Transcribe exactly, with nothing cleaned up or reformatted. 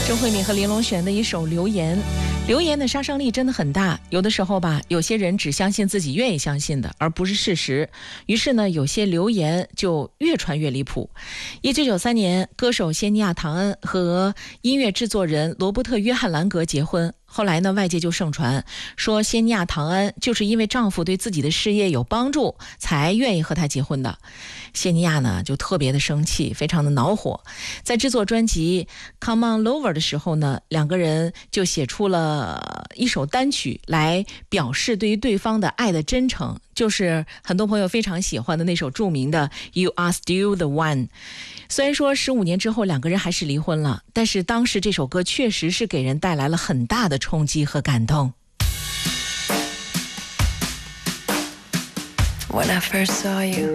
周慧敏和林隆璇的一首《留言》，留言的杀伤力真的很大。有的时候吧，有些人只相信自己愿意相信的，而不是事实。于是呢，有些留言就越传越离谱。一九九三年，歌手谢尼亚·唐恩和音乐制作人罗伯特·约翰·兰格结婚。后来呢，外界就盛传说谢尼亚·唐恩就是因为丈夫对自己的事业有帮助，才愿意和他结婚的。谢尼亚呢就特别的生气，非常的恼火。在制作专辑 Come On Lover 的时候呢，两个人就写出了一首单曲来表示对于对方的爱的真诚，就是很多朋友非常喜欢的那首著名的 You Are Still the One。 虽然说十五年之后两个人还是离婚了，但是当时这首歌确实是给人带来了很大的冲击和感动。 When I first saw you,